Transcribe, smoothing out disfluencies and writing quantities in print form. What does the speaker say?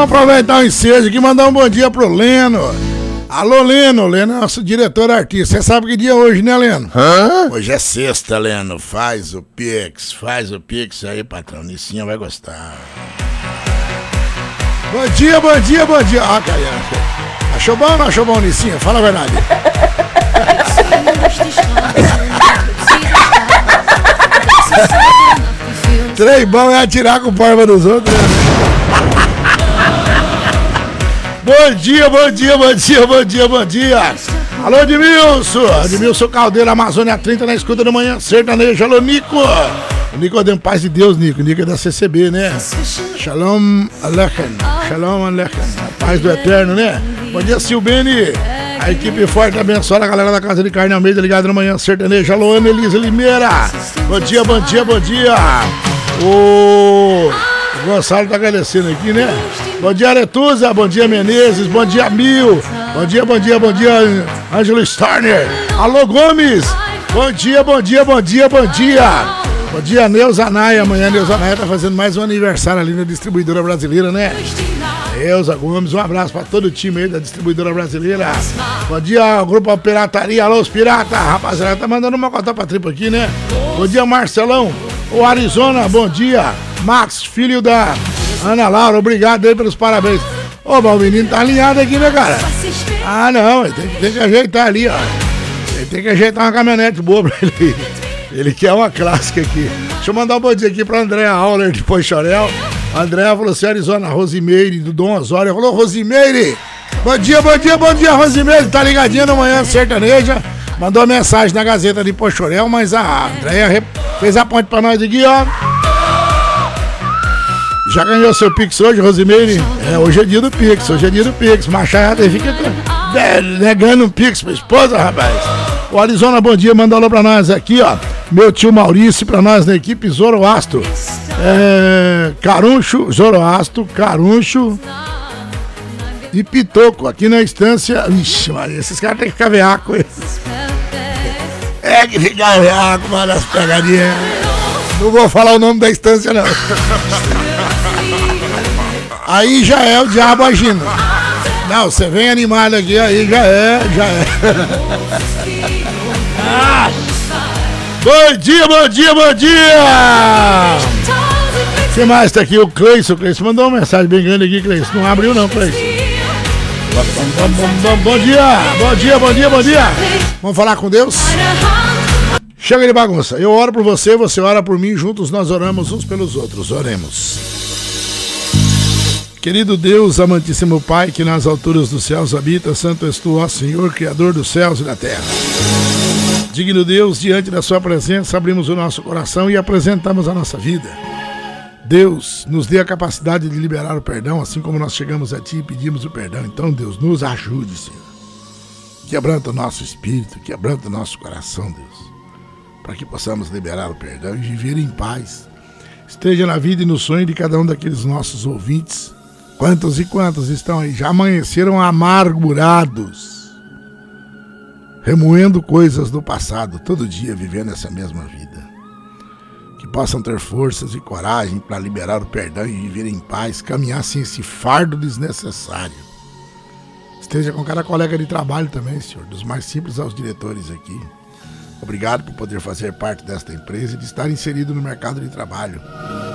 aproveitar o ensejo aqui e mandar um bom dia pro Leno. Alô, Leno. Leno é nosso diretor artista. Você sabe que dia é hoje, né, Leno? Hoje é sexta, Leno. Faz o Pix aí, patrão. Nicinha vai gostar. Bom dia. Ó, cara. Achou bom ou não achou bom, Nicinha? Fala a verdade. Trem bom é atirar com porva dos outros. Bom dia. Alô, Edmilson Caldeira, Amazônia 30 na escuta da manhã sertaneja. Alô, Nico. O Nico é de paz de Deus, Nico. O Nico é da CCB, né? Shalom Aleichem. A paz do Eterno, né? Bom dia, Silbene. A equipe forte abençoada, a galera da Casa de Carne Almeida ligada na manhã sertaneja. Alô, Ana Elisa Limeira. Bom dia. O Gonçalo tá agradecendo aqui, né? Bom dia, Aretusa. Bom dia, Menezes. Bom dia, Mil. Bom dia, Ângelo Starner. Alô, Gomes. Bom dia. Bom dia, Neuza Naia. Amanhã a Neuza Naia tá fazendo mais um aniversário ali na distribuidora brasileira, né? Neuza Gomes, um abraço pra todo o time aí da distribuidora brasileira. Bom dia, grupo Pirataria. Alô, os piratas. Rapaziada, tá mandando uma cota pra tripa aqui, né? Bom dia, Marcelão. O Arizona, bom dia. Max, filho da Ana Laura, obrigado aí pelos parabéns. Ô, mas o menino tá alinhado aqui, né, cara? Ah, não, ele tem que ajeitar ali, ó. Ele tem que ajeitar uma caminhonete boa pra ele. Ele quer uma clássica aqui. Deixa eu mandar um bom dia aqui pra Andréa Auler de Poixorel. A Andréa falou assim, Arizona, Rosimeire, do Dom Osório. Falou, Rosimeire. Bom dia, Rosimeire. Tá ligadinha na manhã sertaneja. Mandou mensagem na Gazeta de Poixorel, mas a Andréa fez a ponte pra nós aqui, ó. Já ganhou seu Pix hoje, Rosimeire? Hoje é dia do Pix. Machada fica negando um Pix pra esposa, rapaz. O Arizona, bom dia, manda alô pra nós aqui, ó. Meu tio Maurício pra nós na equipe Zoroastro. Caruncho e Pitoco aqui na estância. Ixi, mas esses caras tem que ficar veaco. Que ficar veaco, mano, as pegadinhas. Não vou falar o nome da estância, não. Aí já é o diabo agindo. Não, você vem animado aqui, aí já é. Bom dia! Quem mais tá aqui? O Cleison mandou uma mensagem bem grande aqui, Cleison. Não abriu não, Cleison. Bom dia! Vamos falar com Deus? Chega de bagunça. Eu oro por você, você ora por mim, juntos nós oramos uns pelos outros. Oremos. Querido Deus, amantíssimo Pai, que nas alturas dos céus habita, santo és tu, ó Senhor, Criador dos céus e da terra. Digno Deus, diante da sua presença, abrimos o nosso coração e apresentamos a nossa vida. Deus, nos dê a capacidade de liberar o perdão, assim como nós chegamos a Ti e pedimos o perdão. Então, Deus, nos ajude, Senhor. Quebranta o nosso espírito, quebranta o nosso coração, Deus, para que possamos liberar o perdão e viver em paz. Esteja na vida e no sonho de cada um daqueles nossos ouvintes. Quantos e quantos estão aí? Já amanheceram amargurados, remoendo coisas do passado, todo dia vivendo essa mesma vida. Que possam ter forças e coragem para liberar o perdão e viver em paz, caminhar sem esse fardo desnecessário. Esteja com cada colega de trabalho também, Senhor, dos mais simples aos diretores aqui. Obrigado por poder fazer parte desta empresa e de estar inserido no mercado de trabalho.